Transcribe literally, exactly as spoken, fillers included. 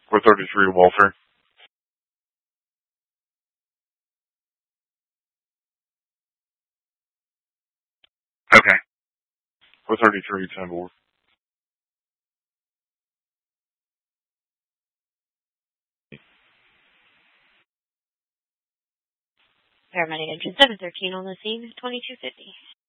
four thirty-three to Walter. Okay. four thirty-three, ten four. Paramedic engine seven thirteen on the scene, twenty-two fifty.